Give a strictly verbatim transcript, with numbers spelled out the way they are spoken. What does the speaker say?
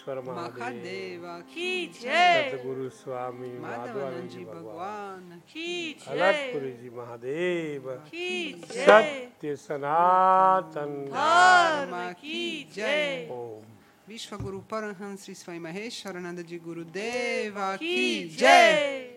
महादेव की जय। सतगुरु स्वामी माधवानंद जी भगवान की अलगपुरी जी महादेव की सत्य सनातन धर्म की जय। ओम। विश्व गुरु परमहंस श्री स्वामी महेश्वरानंद जी गुरुदेव की जय।